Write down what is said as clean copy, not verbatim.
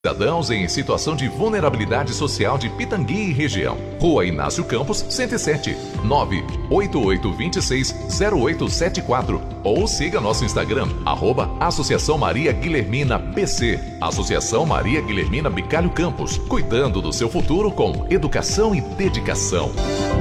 Cidadãos em situação de vulnerabilidade social de Pitangui e região. Rua Inácio Campos, 107, 988260874. Ou siga nosso Instagram, @Associação Maria Guilhermina PC. Associação Maria Guilhermina Bicalho Campos. Cuidando do seu futuro com educação e dedicação.